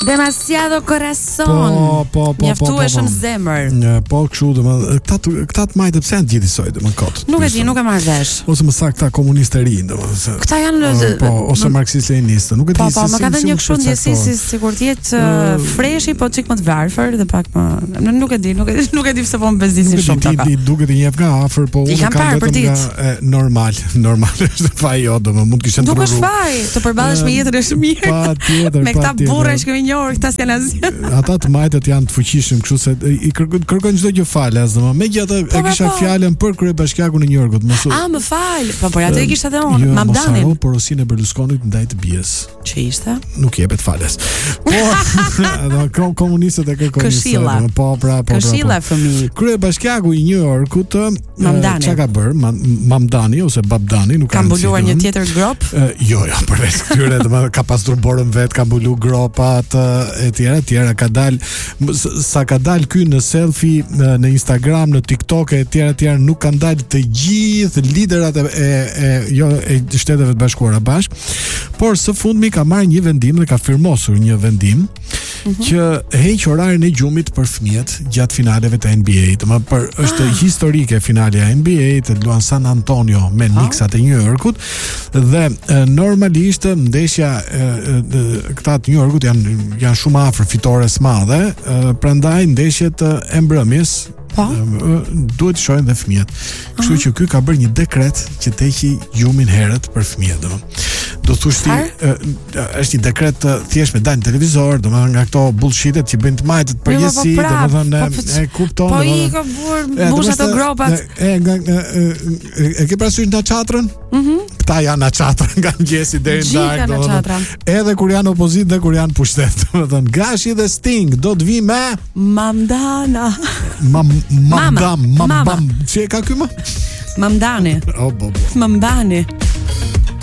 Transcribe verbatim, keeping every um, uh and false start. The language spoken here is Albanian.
Demasiado corazon. Po, po, po. Mjaftueshëm zemër. Po, kështu domethënë këta këta të majtë pse janë gjithë soi domethënë kot. Nuk e di, nuk e marr vesh. Ose më saktë këta komunistë ri domethënë. Këta janë po, ose marksist-leninistë, nuk e di se si. Po, më ka dhënë një kështu ndjesi si sikur të jetë freshi, po çik më të varfër dhe pak më nuk e di, nuk e nuk e di pse po më bezdisin shumë ata. Ti duket i njeh nga afër, po unë kam vetëm nga normal, normal është faji jo, domethënë mund të kishte ndryshuar. Nuk është faj, të përballesh me jetën është mirë. Patjetër, me këta burrë që kemi njohur, këta janë azh. Ata të majtët janë të fuqishëm, kështu se i kërkojnë çdo gjë falas, domethënë. Megjithatë e kisha fjalën për kryebashkiakun e New Yorkut, mos. Ah, më fal. Po po atë e kisha edhe unë, Mamdanin. Jo, porosinë e Berlusconit ndaj të bies. Ç'i ishte? Nuk jepet falas. Po, ato komunistët e kërkojnë. Po, pra, po. Këshilla fëmijë. Kryebashkiaku i New Yorkut, çka ka bër? Mamdani ose Babdani, nuk ka mbuluar një tjetër grop? Jo, jo, përveç këtyre, domethënë ka pastruar borën vet, ka mbuluar gropat etj etj, ka dal sa ka dal ky në selfie në Instagram, në TikTok etj etj, nuk kanë dalë të gjithë liderat e, e jo e Shteteve të Bashkuara bashk, por së fundmi ka marrë një vendim dhe ka firmosur një vendim mm-hmm. që heq orarin e gjumit për fëmijët gjatë finaleve të N B A. Domethënë për është ah. historike finalja e N B A të luan San Antonio me ah. Knicksat e New Yorkut dhe e, normalisht ndeshja e, e, këta të New Yorkut janë janë shumë afër fitores madhe, prandaj ndeshjet e mbrëmjes po duhet të shohin dhe fëmijët. Kështu që ky ka bërë një dekret që të heqë gjumin herët për fëmijët, domethënë. Do thosh ti është një dekret thjesht me dalë në televizor, domethënë nga këto bullshitet që bëjnë të majtët për jesi, domethënë e kupton. Po i ka bërë bush ato gropat. E nga e ke parasysh në çatrën? Mhm. Këta janë në çatrën nga mëngjesi deri në darkë, domethënë. Edhe kur janë opozitë dhe kur janë pushtet, domethënë Gashi dhe Sting do të vi me Mamdana. Mam Mamdam, Mam Bam. Çe ka ky më? Mamdani. Oh, bo, bo. Mamdani.